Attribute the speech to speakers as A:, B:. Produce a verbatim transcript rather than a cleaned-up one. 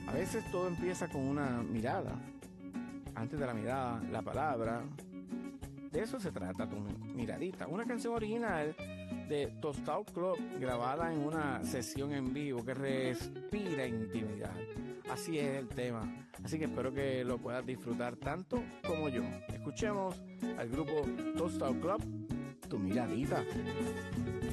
A: A veces todo empieza con una mirada. Antes de la mirada, la palabra. De eso se trata tu miradita. Una canción original de Tostado Club, grabada en una sesión en vivo que respira intimidad. Así es el tema. Así que espero que lo puedas disfrutar tanto como yo. Escuchemos al grupo Tostado Club, Tu Miradita.